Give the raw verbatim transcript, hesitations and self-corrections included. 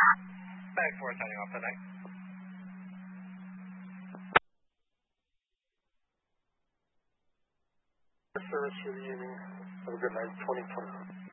Bag four signing off tonight. Service for the evening. Have a good night. twenty twenty.